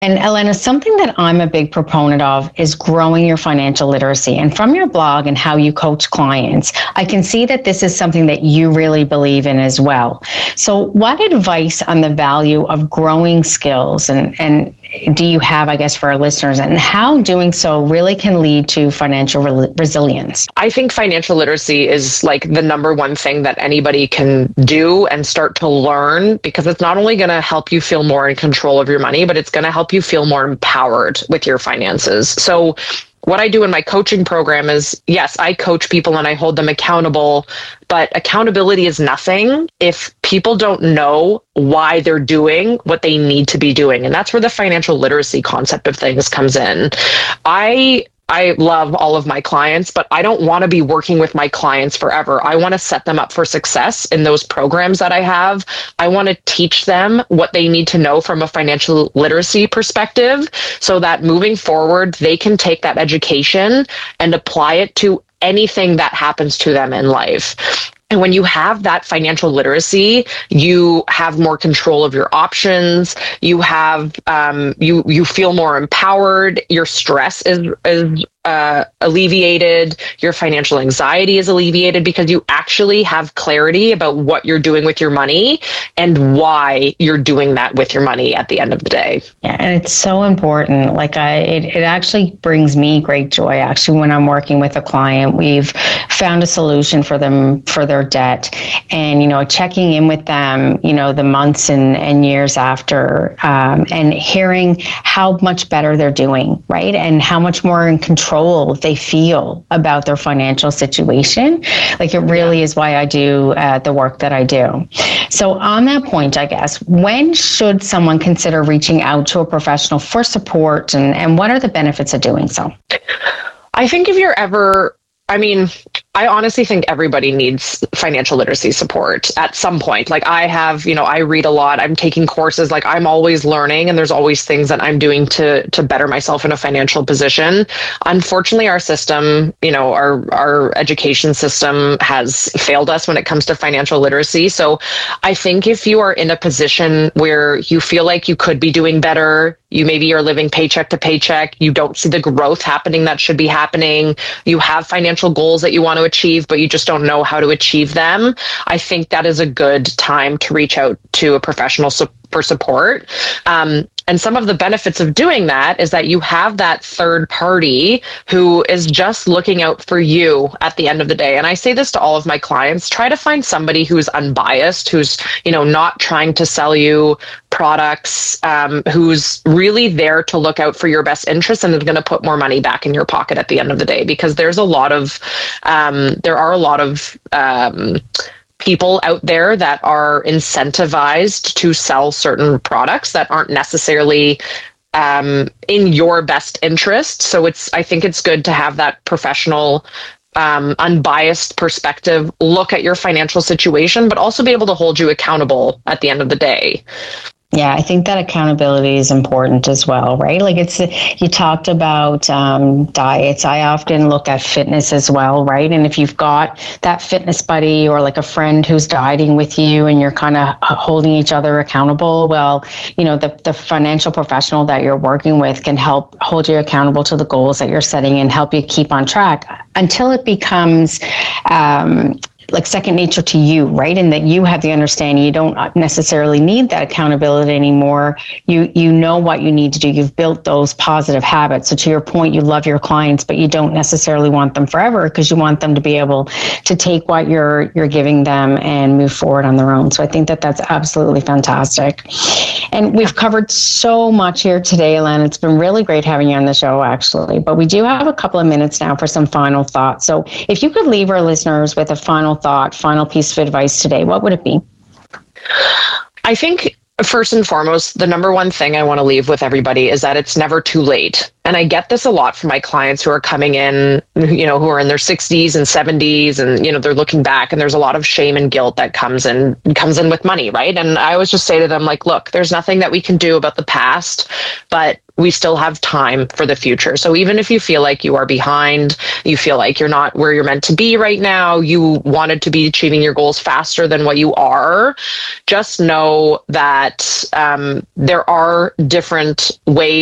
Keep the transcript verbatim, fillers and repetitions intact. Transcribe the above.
And Elena, something that I'm a big proponent of is growing your financial literacy. And from your blog and how you coach clients, I can see that this is something that you really believe in as well. So what advice on the value of growing skills and, and do you have, I guess, for our listeners, and how doing so really can lead to financial re- resilience? I think financial literacy is like the number one thing that anybody can do and start to learn, because it's not only going to help you feel more in control of your money, but it's going to help you feel more empowered with your finances. So what I do in my coaching program is, yes, I coach people and I hold them accountable, but accountability is nothing if people don't know why they're doing what they need to be doing. And that's where the financial literacy concept of things comes in. I I love all of my clients, but I don't want to be working with my clients forever. I want to set them up for success in those programs that I have. I want to teach them what they need to know from a financial literacy perspective so that moving forward, they can take that education and apply it to anything that happens to them in life. And when you have that financial literacy, you have more control of your options. You have, um, you you feel more empowered. Your stress is is uh, alleviated. Your financial anxiety is alleviated because you actually have clarity about what you're doing with your money and why you're doing that with your money at the end of the day. Yeah, and it's so important. Like I, it, it actually brings me great joy. Actually, when I'm working with a client, we've found a solution for them for their debt, and you know, checking in with them, you know, the months and, and years after, um, and hearing how much better they're doing, right, and how much more in control they feel about their financial situation. Like it really yeah. is why I do uh, the work that I do. So on that point, I guess, when should someone consider reaching out to a professional for support, and, and what are the benefits of doing so? I think if you're ever, I mean, I honestly think everybody needs financial literacy support at some point. Like I have, you know, I read a lot, I'm taking courses, like I'm always learning, and there's always things that I'm doing to to better myself in a financial position. Unfortunately, our system, you know, our our education system has failed us when it comes to financial literacy. So I think if you are in a position where you feel like you could be doing better, you maybe are living paycheck to paycheck, you don't see the growth happening that should be happening, you have financial goals that you want to achieve, but you just don't know how to achieve them, I think that is a good time to reach out to a professional su- for support. Um, and some of the benefits of doing that is that you have that third party who is just looking out for you at the end of the day. And I say this to all of my clients, try to find somebody who's unbiased, who's, you know, not trying to sell you products, um, who's really there to look out for your best interests and is going to put more money back in your pocket at the end of the day. Because there's a lot of, um, there are a lot of, um, people out there that are incentivized to sell certain products that aren't necessarily um, in your best interest. So it's, I think it's good to have that professional, um, unbiased perspective, look at your financial situation, but also be able to hold you accountable at the end of the day. Yeah, I think that accountability is important as well, right? Like it's, you talked about um, diets. I often look at fitness as well, right? And if you've got that fitness buddy or like a friend who's dieting with you and you're kind of holding each other accountable, well, you know, the, the financial professional that you're working with can help hold you accountable to the goals that you're setting and help you keep on track until it becomes um, like second nature to you, right? And that you have the understanding you don't necessarily need that accountability anymore. You you know what you need to do. You've built those positive habits. So to your point, you love your clients, but you don't necessarily want them forever because you want them to be able to take what you're you're giving them and move forward on their own. So I think that that's absolutely fantastic. And we've covered so much here today, Elena. It's been really great having you on the show, actually. But we do have a couple of minutes now for some final thoughts. So if you could leave our listeners with a final thought, final piece of advice today, what would it be? I think first and foremost, the number one thing I want to leave with everybody is that it's never too late. And and I get this a lot from my clients who are coming in, you know, who are in their sixties and seventies, and, you know, they're looking back, and there's a lot of shame and guilt that comes in, comes in with money, right? And I always just say to them, like, look, there's nothing that we can do about the past, but we still have time for the future. So even if you feel like you are behind, you feel like you're not where you're meant to be right now, you wanted to be achieving your goals faster than what you are, just know that um, there are different ways